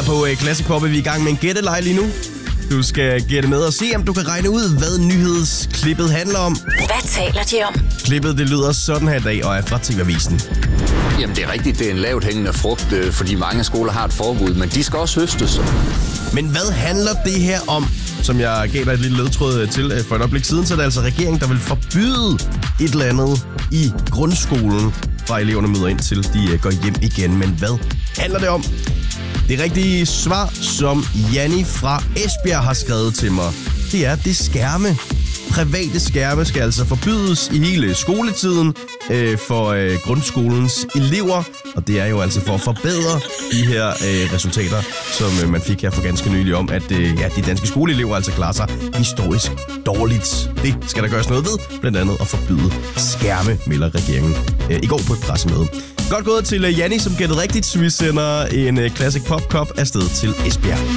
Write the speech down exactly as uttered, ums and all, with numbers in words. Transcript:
på Classic Pop er vi i gang med en gætteleg lige nu. Du skal gætte med og se, om du kan regne ud, hvad nyhedsklippet handler om. Hvad taler de om? Klippet det lyder sådan her i dag og er fra T V-avisen. Jamen det er rigtigt, det er en lavt hængende frugt, fordi mange skoler har et forbud, men de skal også høstes. Men hvad handler det her om? Som jeg gav dig et lille ledtråd til for et øjeblik siden, så er det altså regeringen, der vil forbyde et eller andet i grundskolen, fra eleverne møder ind til de går hjem igen. Men hvad handler det om? Det rigtige svar, som Janni fra Esbjerg har skrevet til mig, det er, det skærme. Private skærme skal altså forbydes i hele skoletiden øh, for øh, grundskolens elever. Og det er jo altså for at forbedre de her øh, resultater, som øh, man fik her for ganske nylig om, at øh, ja, de danske skoleelever altså klarer sig historisk dårligt. Det skal der gøres noget ved, blandt andet at forbyde skærme, melder regeringen øh, i går på et pressemøde. Godt gået til Janni, som gættede rigtigt, så vi sender en Classic Pop Cup afsted til Esbjerg.